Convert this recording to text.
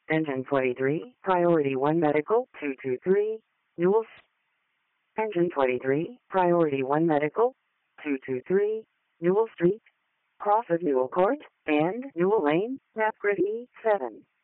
Engine 23, Priority 1 Medical, 223, Newell. Engine 23, Priority 1 Medical, 223, Newell Street, cross of Newell Court, and Newell Lane, Napgrid E7.